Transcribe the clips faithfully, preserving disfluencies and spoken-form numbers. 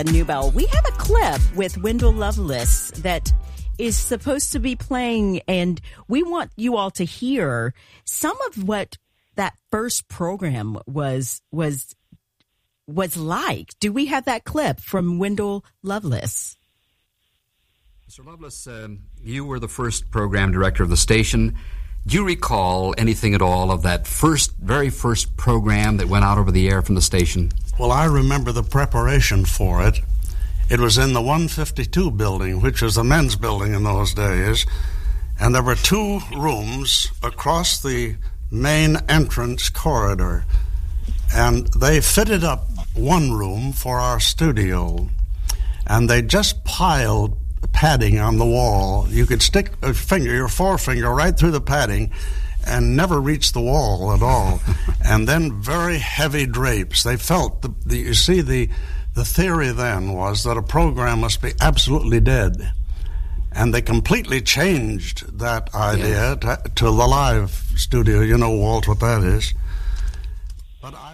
Newbell, we have a clip with Wendell Lovelace that is supposed to be playing, and we want you all to hear some of what that first program was was was like. Do we have that clip from Wendell Lovelace? Mister Lovelace, um, you were the first program director of the station. Do you recall anything at all of that first, very first program that went out over the air from the station? Well, I remember the preparation for it. It was in the one fifty-two building, which was the men's building in those days, and there were two rooms across the main entrance corridor, and they fitted up one room for our studio, and they just piled padding on the wall. You could stick a finger, your forefinger, right through the padding and never reach the wall at all. And then very heavy drapes. They felt, the, the, you see, the, the theory then was that a program must be absolutely dead. And they completely changed that idea yeah. to, to the live studio. You know, Walt, what that is. But I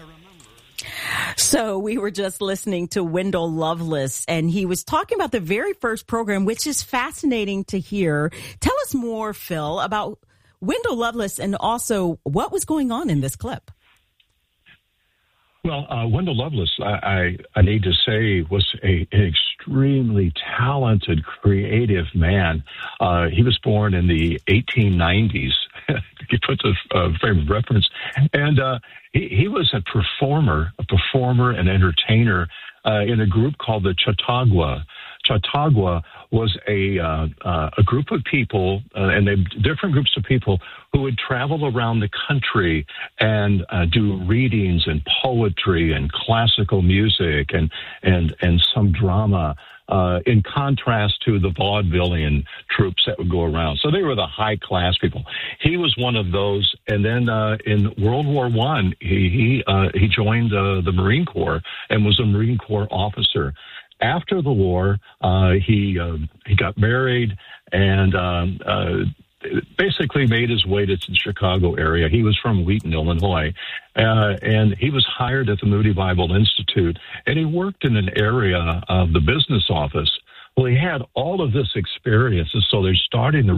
So we were just listening to Wendell Lovelace, and he was talking about the very first program, which is fascinating to hear. Tell us more, Phil, about Wendell Lovelace and also what was going on in this clip. Well, uh, Wendell Lovelace, I, I, I need to say, was a, an extremely talented, creative man. Uh, he was born in the eighteen nineties. He puts a, a frame of reference. And uh, he, he was a performer, a performer and entertainer uh, in a group called the Chautauqua. Chautauqua was a uh, uh, a group of people, uh, and they different groups of people who would travel around the country and uh, do readings and poetry and classical music and and and some drama. Uh, in contrast to the vaudevillian troops that would go around. So they were the high-class people. He was one of those. And then uh, in World War One, he he, uh, he joined uh, the Marine Corps and was a Marine Corps officer. After the war, uh, he uh, he got married and um, uh, basically made his way to the Chicago area. He was from Wheaton, Illinois, uh, and he was hired at the Moody Bible Institute, and he worked in an area of the business office. Well, he had all of this experience, and so they're starting to